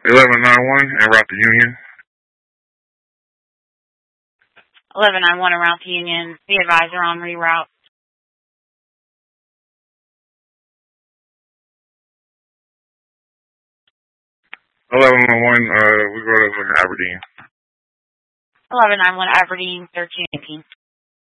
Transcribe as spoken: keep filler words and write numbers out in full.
eleven ninety-one en route to Union. eleven ninety-one en route to Union. The advisor on reroute. eleven ninety-one, uh, we go to Aberdeen. eleven ninety-one Aberdeen, thirteen eighteen.